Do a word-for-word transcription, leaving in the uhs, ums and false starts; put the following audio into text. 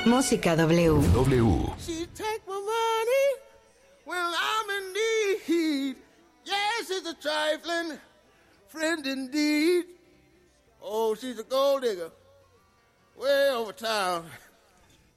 Música W. W. She take my money when I'm in need. Yes, it's a trifling friend indeed. Oh, she's a gold digger way over town.